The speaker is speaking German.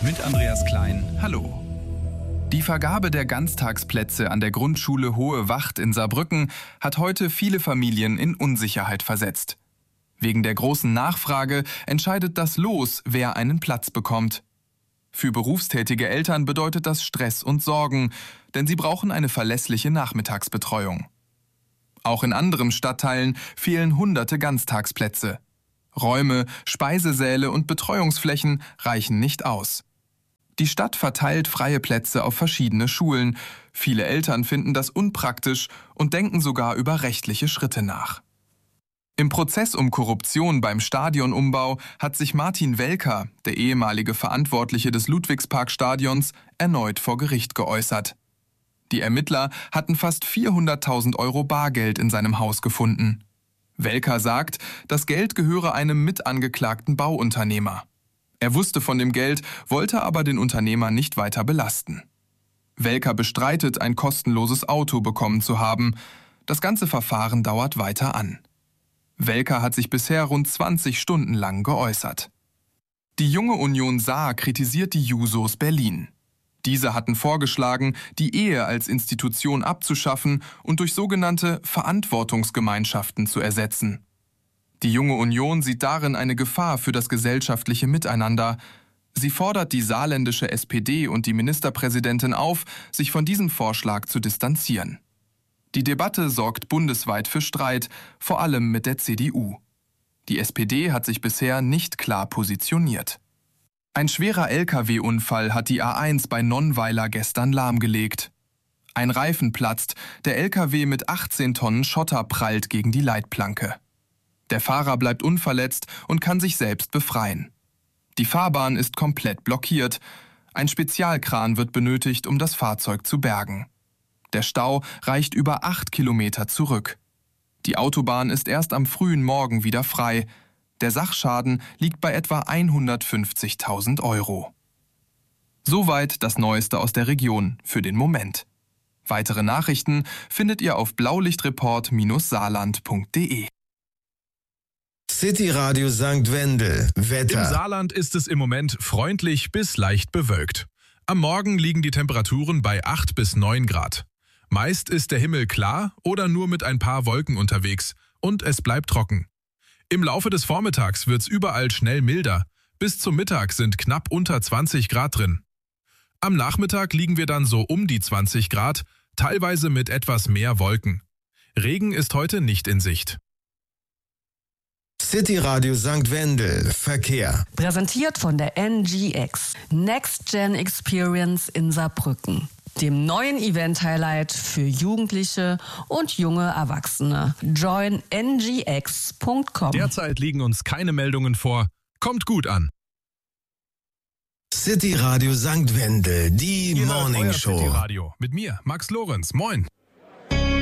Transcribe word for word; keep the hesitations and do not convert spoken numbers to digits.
Mit Andreas Klein. Hallo. Die Vergabe der Ganztagsplätze an der Grundschule Hohe Wacht in Saarbrücken hat heute viele Familien in Unsicherheit versetzt. Wegen der großen Nachfrage entscheidet das Los, wer einen Platz bekommt. Für berufstätige Eltern bedeutet das Stress und Sorgen, denn sie brauchen eine verlässliche Nachmittagsbetreuung. Auch in anderen Stadtteilen fehlen hunderte Ganztagsplätze. Räume, Speisesäle und Betreuungsflächen reichen nicht aus. Die Stadt verteilt freie Plätze auf verschiedene Schulen. Viele Eltern finden das unpraktisch und denken sogar über rechtliche Schritte nach. Im Prozess um Korruption beim Stadionumbau hat sich Martin Welker, der ehemalige Verantwortliche des Ludwigsparkstadions, erneut vor Gericht geäußert. Die Ermittler hatten fast vierhunderttausend Euro Bargeld in seinem Haus gefunden. Welker sagt, das Geld gehöre einem mitangeklagten Bauunternehmer. Er wusste von dem Geld, wollte aber den Unternehmer nicht weiter belasten. Welker bestreitet, ein kostenloses Auto bekommen zu haben. Das ganze Verfahren dauert weiter an. Welker hat sich bisher rund zwanzig Stunden lang geäußert. Die Junge Union Saar kritisiert die Jusos Berlin. Diese hatten vorgeschlagen, die Ehe als Institution abzuschaffen und durch sogenannte Verantwortungsgemeinschaften zu ersetzen. Die Junge Union sieht darin eine Gefahr für das gesellschaftliche Miteinander. Sie fordert die saarländische S P D und die Ministerpräsidentin auf, sich von diesem Vorschlag zu distanzieren. Die Debatte sorgt bundesweit für Streit, vor allem mit der C D U. Die S P D hat sich bisher nicht klar positioniert. Ein schwerer L K W-Unfall hat die A eins bei Nonnweiler gestern lahmgelegt. Ein Reifen platzt, der L K W mit achtzehn Tonnen Schotter prallt gegen die Leitplanke. Der Fahrer bleibt unverletzt und kann sich selbst befreien. Die Fahrbahn ist komplett blockiert. Ein Spezialkran wird benötigt, um das Fahrzeug zu bergen. Der Stau reicht über acht Kilometer zurück. Die Autobahn ist erst am frühen Morgen wieder frei. Der Sachschaden liegt bei etwa hundertfünfzigtausend Euro. Soweit das Neueste aus der Region für den Moment. Weitere Nachrichten findet ihr auf blaulichtreport saarland punkt de. City Radio Sankt Wendel. Wetter. Im Saarland ist es im Moment freundlich bis leicht bewölkt. Am Morgen liegen die Temperaturen bei acht bis neun Grad. Meist ist der Himmel klar oder nur mit ein paar Wolken unterwegs und es bleibt trocken. Im Laufe des Vormittags wird's überall schnell milder. Bis zum Mittag sind knapp unter zwanzig Grad drin. Am Nachmittag liegen wir dann so um die zwanzig Grad, teilweise mit etwas mehr Wolken. Regen ist heute nicht in Sicht. City Radio Sankt Wendel. Verkehr. Präsentiert von der N G X. Next Gen Experience in Saarbrücken. Dem neuen Event-Highlight für Jugendliche und junge Erwachsene. join n g x punkt com. Derzeit liegen uns keine Meldungen vor. Kommt gut an. City Radio Sankt Wendel, die Ihr hört Morning euer Show. City Radio mit mir, Max Lorenz. Moin.